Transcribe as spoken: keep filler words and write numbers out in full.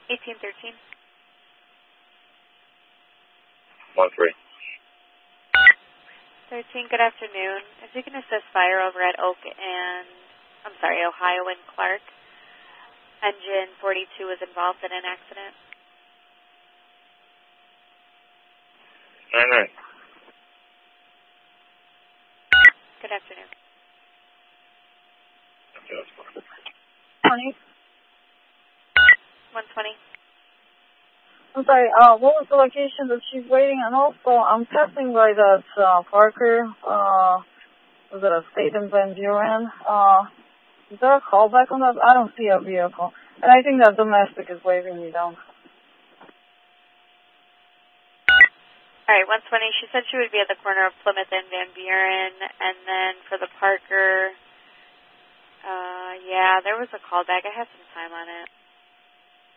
eighteen thirteen. one three. thirteen, good afternoon. If you can assist fire over at Oak and, I'm sorry, Ohio and Clark. Engine forty-two was involved in an accident. nine nine. Good afternoon. twenty. one twenty. I'm sorry, uh, what was the location that she's waiting? And also, I'm passing by that, uh, Parker, uh, was it a State and Van Buren? Uh, is there a callback on that? I don't see a vehicle. And I think that domestic is waving me down. All right, one twenty. She said she would be at the corner of Plymouth and Van Buren. And then for the Parker, uh, yeah, there was a callback. I had some time on it.